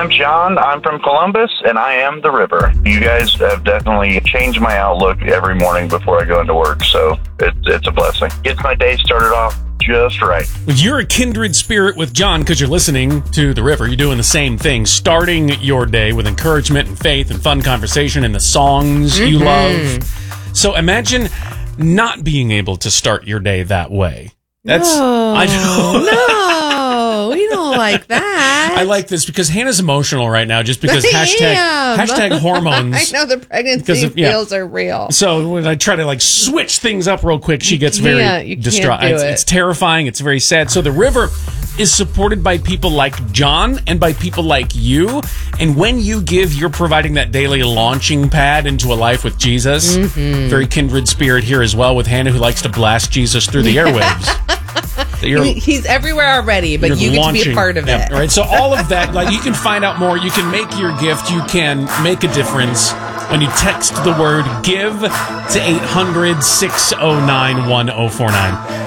I'm John. I'm from Columbus, and I am the river. You guys have definitely changed my outlook every morning before I go into work, so it's a blessing. Gets my day started off just right. You're a kindred spirit with John because you're listening to The River. You're doing the same thing, starting your day with encouragement and faith and fun conversation and the songs you love. So imagine not being able to start your day that way. I know. No, we don't like that. I like this because Hannah's emotional right now just because hashtag hormones. I know the pregnancy feels are real. So when I try to switch things up real quick, she gets very distraught. It's terrifying. It's very sad. So The River is supported by people like John and by people like you. And when you give, you're providing that daily launching pad into a life with Jesus. Very kindred spirit here as well with Hannah, who likes to blast Jesus through the airwaves. He's everywhere already, but you get to be a part of it. Right? So all of that, you can find out more. You can make your gift. You can make a difference when you text the word GIVE to 800-609-1049.